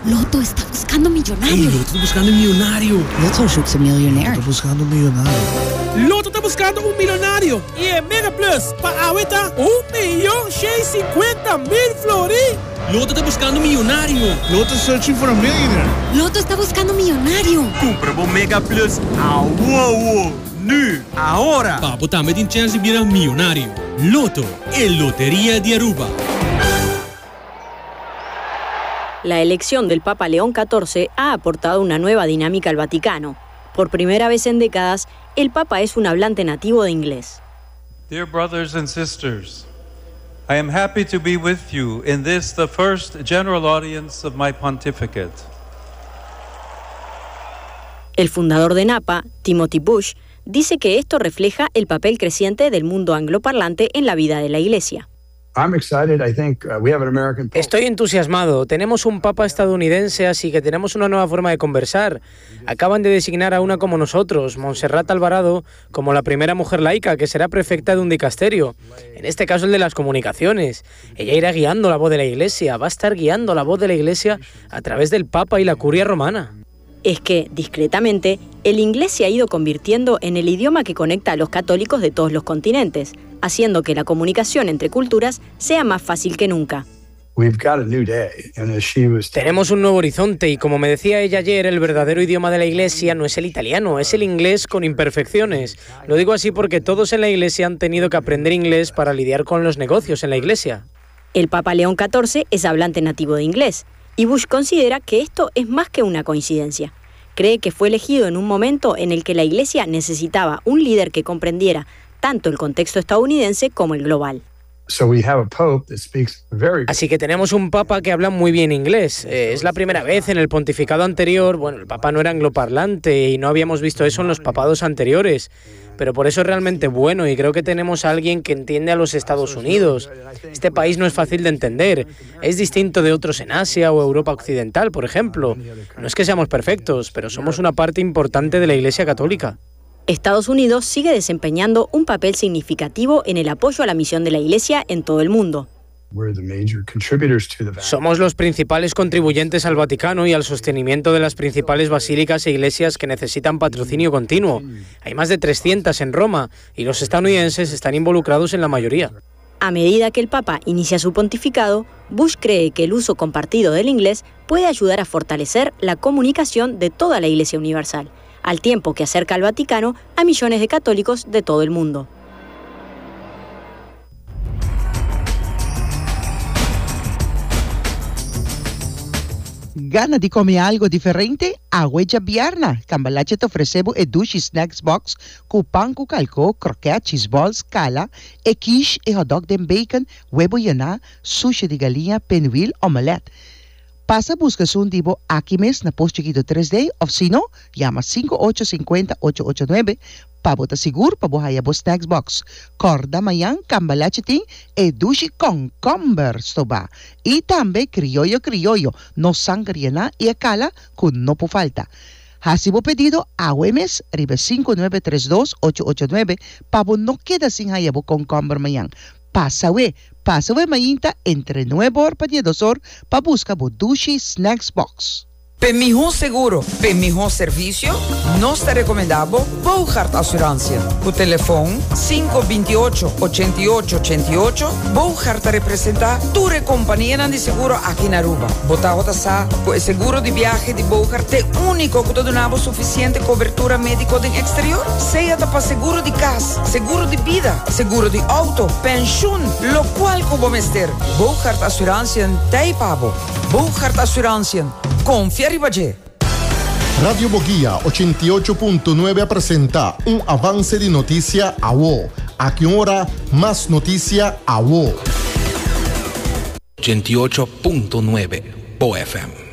Loto está buscando millonario. Loto está buscando un millonario. Loto zoekt een miljonair. Loto buscando un millonario. Loto está buscando un millonario. Y en Mega Plus, para ahorita, 1.650.000 florins. Loto está buscando un millonario. Loto searching for a millionaire. Loto está buscando miljonario. Compra o Mega Plus agora. Nu, ahora. Papo também tem chance de virar millonario. Loto, el Lotería de Aruba. La elección del Papa León XIV ha aportado una nueva dinámica al Vaticano. Por primera vez en décadas, el Papa es un hablante nativo de inglés. Dear brothers and sisters, I am happy to be with you in this, the first general audience of my pontificate. El fundador de NAPA, Timothy Bush, dice que esto refleja el papel creciente del mundo angloparlante en la vida de la Iglesia. Estoy entusiasmado. Tenemos un papa estadounidense, así que tenemos una nueva forma de conversar. Acaban de designar a una como nosotros, Montserrat Alvarado, como la primera mujer laica que será prefecta de un dicasterio. En este caso el de las comunicaciones. Ella irá guiando la voz de la Iglesia, va a estar guiando la voz de la Iglesia a través del Papa y la Curia Romana. Es que, discretamente, el inglés se ha ido convirtiendo en el idioma que conecta a los católicos de todos los continentes, haciendo que la comunicación entre culturas sea más fácil que nunca. Tenemos un nuevo horizonte y, como me decía ella ayer, el verdadero idioma de la Iglesia no es el italiano, es el inglés con imperfecciones. Lo digo así porque todos en la Iglesia han tenido que aprender inglés para lidiar con los negocios en la Iglesia. El Papa León XIV es hablante nativo de inglés, y Bush considera que esto es más que una coincidencia. Cree que fue elegido en un momento en el que la Iglesia necesitaba un líder que comprendiera tanto el contexto estadounidense como el global. Así que tenemos un papa que habla muy bien inglés. Es la primera vez. En el pontificado anterior, el papa no era angloparlante y no habíamos visto eso en los papados anteriores. Pero por eso es realmente bueno y creo que tenemos a alguien que entiende a los Estados Unidos. Este país no es fácil de entender. Es distinto de otros en Asia o Europa Occidental, por ejemplo. No es que seamos perfectos, pero somos una parte importante de la Iglesia Católica. Estados Unidos sigue desempeñando un papel significativo en el apoyo a la misión de la Iglesia en todo el mundo. Somos los principales contribuyentes al Vaticano y al sostenimiento de las principales basílicas e iglesias que necesitan patrocinio continuo. Hay más de 300 en Roma y los estadounidenses están involucrados en la mayoría. A medida que el Papa inicia su pontificado, Bush cree que el uso compartido del inglés puede ayudar a fortalecer la comunicación de toda la Iglesia Universal, al tiempo que acerca al Vaticano a millones de católicos de todo el mundo. Gana de comer algo diferente? A Huella Bierna. Cambalache te ofrecemos el Dushi Snacks Box con pan con calco, croquet, cheese balls, cala, quiche y hot dog de bacon, huevo llena, sushi de galinha, pinwheel, omelette. Pasa a buscar un divo aquí mes na Post Chiquito 3D o si no, llama 5850-889 para botar seguro para bojar a Snacks Box. Corda mayan, cambalache ting e dushi con comber stoba. Y también criollo, no sangre na y cala con no por falta. Hasibo pedido a Wemes, ribe 5932-889 para no queda sin hayabo con comber mayan. Pasa mayinta entre 9 horas para 2 horas para buscar Dushi Snacks Box. Para mejor seguro, para mejor servicio, nos te recomendamos Bouchard Assurância. O telefone 528-8888. Bouchard representa tu companhia de seguro aqui na Aruba. Botava sa com o seguro de viagem de Bouchard é único que te donava suficiente cobertura médica do exterior. Seja para seguro de casa, seguro de vida, seguro de auto, pensão, lo qual como mester. Bouchard Assurância tem pavo. Bouchard Assurância. Confía Ribagé. Radio Boguía 88.9 presenta un avance de noticia a vos. A qué hora más noticia a vos. 88.9 BOFM.